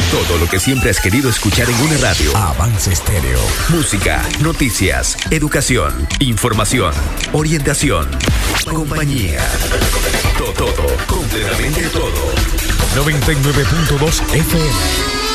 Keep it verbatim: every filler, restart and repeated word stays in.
Todo lo que siempre has querido escuchar en una radio. Avance Estéreo. Música, noticias, educación, información, orientación, compañía. Todo, todo, completamente todo. noventa y nueve punto dos F M.